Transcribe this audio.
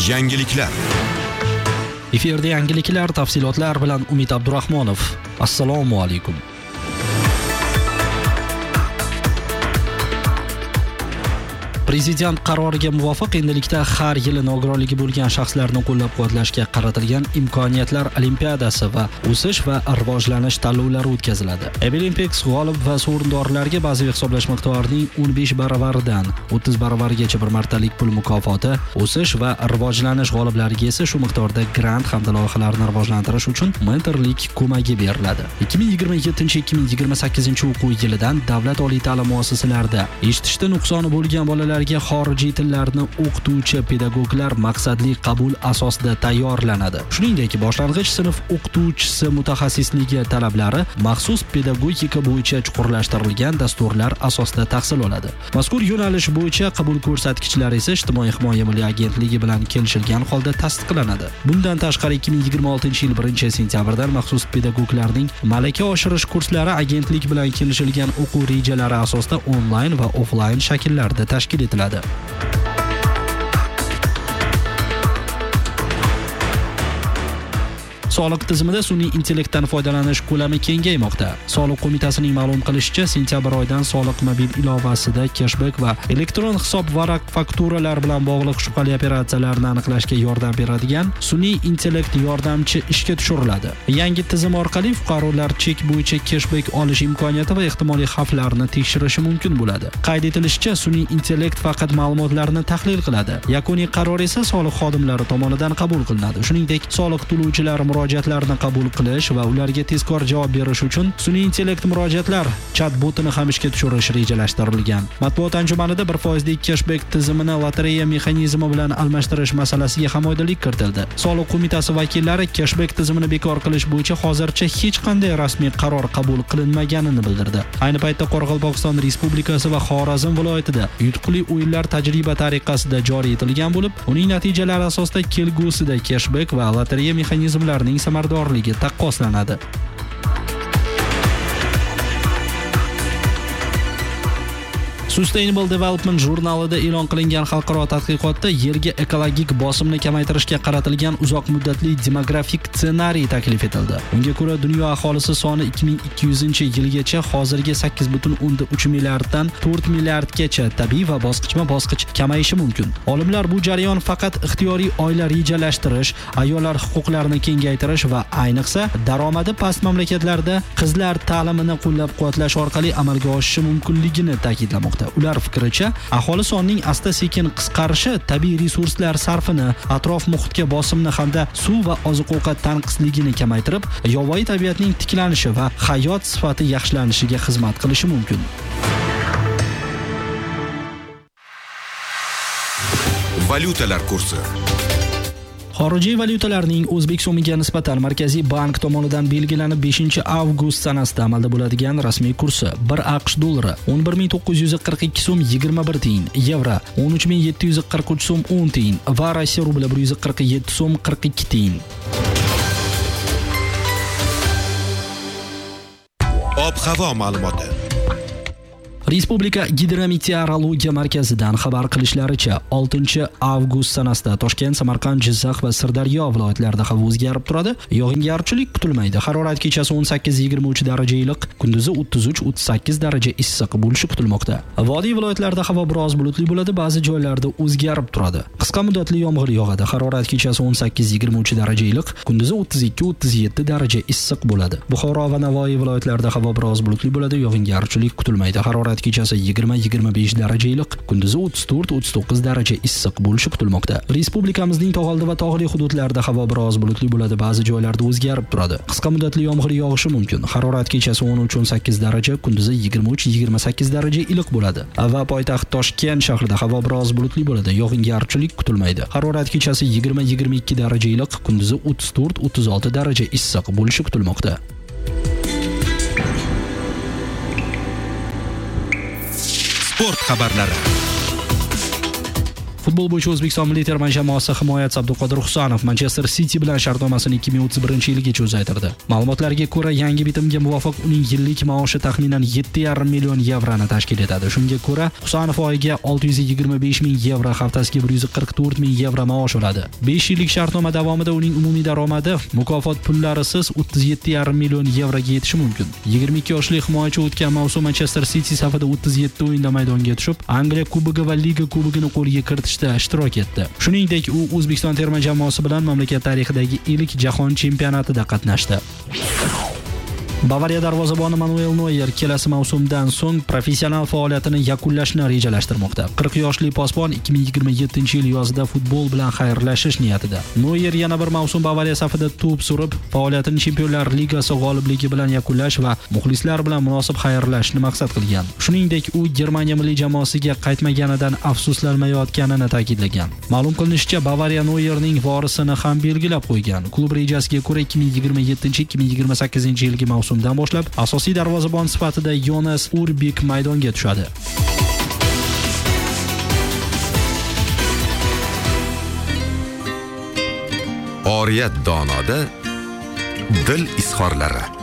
Yangiliklar. Efirda yangiliklar, tafsilotlar bilan Umid Abdurahmonov. Assalomu alaykum. Prezident qaroriga muvofiq endilikda har yili nogironligi bo'lgan shaxslarni qo'llab-quvvatlashga qaratilgan imkoniyatlar olimpiadasi va o'sish va rivojlanish tanlovlari o'tkaziladi. Ebelimpex g'olib va sovrindorlarga bazaviy hisoblash miqdorining 15 baravaridan 30 baravargacha bir martalik pul mukofoti, o'sish va rivojlanish g'oliblariga esa shu miqdorda grant hamda loyihalarni rivojlantirish uchun mentorlik ko'magi beriladi. 2027-2028 o'quv yilidan davlat oliy ta'lim muassasalarida eshitishda nuqsoni bo'lgan bolalar xorijiy tillarni o'qituvchi pedagoglar maqsadli qabul asosida tayyorlanadi. Shuningdek, boshlang'ich sinf o'qituvchisi mutaxassisligi talablari maxsus pedagogika bo'yicha chuqurlashtirilgan dasturlar asosida tahsil oladi. Mazkur yo'nalish bo'yicha qabul ko'rsatkichlari esa Ijtimoiy himoya milliy agentligi bilan kelishilgan holda tasdiqlanadi. Bundan tashqari 2026-yil 1-sentyabrdan maxsus pedagoglarning malaka oshirish kurslari agentlik bilan kelishilgan o'quv rejalari asosida onlayn va offlayn shakllarda tashkil etiladi. Soliq tizimida sun'iy intellektdan foydalanish ko'lami kengaymoqda. Soliq qo'mitasining ma'lum qilishicha, sentyabr oyidan soliq mobil ilovasida cashback va elektron hisob varaq fakturalar bilan bog'liq shubhali operatsiyalarni aniqlashga yordam beradigan sun'iy intellekt yordamchi ishga tushiriladi. Yangi tizim orqali fuqarolar chek bo'yicha cashback olish imkoniyati va ehtimoliy xavflarni tekshirishi mumkin bo'ladi. Qayd etilishicha, sun'iy intellekt faqat ma'lumotlarni tahlil qiladi. Yakuniy qaror esa soliq xodimlari tomonidan qabul qilinadi. Shuningdek, soliq to'lovchilar murojaatlarni qabul qilish va ularga tezkor javob berish uchun sun'iy intellekt murojaatlar chat-botini ham ishga tushirish rejalashtirilgan. Matbuot anjumanida 1% cashback tizimini lotereya mexanizmi bilan almashtirish masalasiga ham oydinlik kiritildi. Soliq qo'mitasi vakillari cashback tizimini bekor qilish bo'yicha hozircha hech qanday rasmiy qaror qabul qilinmaganini bildirdi. Ayni paytda Qoraqalpog'iston Respublikasi va Xorazm viloyatida yutuqli o'yinlar tajriba tariqasida joriy etilgan bo'lib, uning natijalari asosida kelgusida cashback va lotereya mexanizmlarining samaradorligi taqqoslanadi. Sustainable Development jurnalida e'lon qilingan xalqaro tadqiqotda yerga ekologik bosimni kamaytirishga qaratilgan uzoq muddatli demografik ssenariy taklif etildi. Unga ko'ra, dunyo aholisi soni 2200-yilgacha hozirgi 8,3 milliarddan 4 milliardgacha tabiiy va bosqichma-bosqich kamayishi mumkin. Olimlar bu jarayon faqat ixtiyoriy oila rejalashtirish, ayollar huquqlarini kengaytirish va ayniqsa daromadi past mamlakatlarda qizlar ta'limini qo'llab-quvvatlash orqali amalga oshishi mumkinligini ta'kidlamoqda. Ular fikricha, aholi sonining asta-sekin qisqarishi tabiiy resurslar sarfini, atrof muhitga bosimni hamda suv va oziq-ovqat tanqisligini kamaytirib, yovvoyi tabiatning tiklanishi va hayot sifati yaxshilanishiga xizmat qilishi mumkin. Valyutalar kursi. Xorijiy valyutalarning O'zbek so'miga nisbatan Markaziy bank tomonidan belgilanib 5-avgust sanasida amalda bo'ladigan rasmiy kursi: 1 AQSh dollari 11942 so'm 21 tiyin, yevro 13743 so'm 10 tiyin va Rossiya rubli 147 so'm 42 tiyin. Ob-havo ma'lumoti. Respublika Gidrometeorologiya markazidan xabar qilishlaricha, 6-avgust sanasida Toshkent, Samarqand, Jizzax va Sirdaryo viloyatlarida havo o'zgarib turadi. Yog'ingarchilik kutilmaydi. Harorat kechasi 18-23 daraja iliq, kunduzi 33-38 daraja issiq bo'lishi kutilmoqda. Vodiy viloyatlarida havo biroz bulutli bo'ladi, ba'zi joylarda o'zgarib turadi. Qisqa muddatli yomg'ir yog'adi. Harorat kechasi 18-23 daraja iliq, kunduzi 32-37 daraja issiq bo'ladi. Buxoro va Navoiy viloyatlarida havo biroz bulutli bo'ladi, yog'ingarchilik kutilmaydi. Harorat kechasi 20-25 daraja iliq, kunduzi 34-39 daraja issiq bo'lishi kutilmoqda. Respublikamizning tog'oldi va tog'li hududlarida havo biroz bulutli bo'ladi, ba'zi joylarda o'zgarib turadi. Qisqa muddatli yomg'ir yog'ishi mumkin. Harorat kechasi 13-18 daraja, kunduzi 23-28 daraja iliq bo'ladi. Va poytaxt Toshkent shahrida havo biroz bulutli bo'ladi, yog'ingarchilik kutilmaydi. Harorat kechasi 20-22 daraja iliq, kunduzi 34-36 daraja issiq bo'lishi kutilmoqda. Sport xabarlari. Futbol bo'yicha O'zbekiston milliy terma jamoasi himoyachisi Abduqodir Husanov Manchester City bilan shartnomasini 2031-yilgacha uzaytirdi. Ma'lumotlarga ko'ra, yangi bitimga muvofiq uning yillik maoshi taxminan 7,5 million yevroni tashkil etadi. Shunga ko'ra, Husanov oyiga 625 ming yevro, haftasiga 144 ming yevro maosh oladi. 5 yillik shartnoma davomida uning umumiy daromadi mukofot pullarisiz 37,5 million yevroga yetishi mumkin. 22 yoshli himoyachi o'tgan mavsum Manchester City safida 37 o'yinda maydonga tushib, Angliya Kubogi va Liga Kubogini qo'lga kiritishda ishtirok etdi. Shuningdek, u O'zbekiston terma jamoasi bilan mamlakat tarixidagi ilk jahon chempionatida qatnashdi. Bavariya darvozaboni Manuel Neuer kelasi mavsumdan so'ng professional faoliyatini yakunlashni rejalashtirmoqda. 40 yoshli posbon 2027-yil yozida futbol bilan xayrlashish niyatida. Neuer yana bir mavsum Bavariya safida to'p surib, faoliyatini Chempionlar Ligasi g'olibligi bilan yakunlash va muxlislar bilan munosib xayrlashni maqsad qilgan. Shuningdek, u Germaniya milliy jamoasiga qaytmaganidan afsuslanmayotganini ta'kidlagan. Ma'lum qilinishicha, Bavariya Neuerning vorisini ham belgilab qo'ygan. Klub rejasiga ko'ra 2027-2028-yilgi mavsumdan boshlab asosiy darvozabon sifatida Jonas Urbik maydonga tushadi. Oriyat donoda dil izhorlari.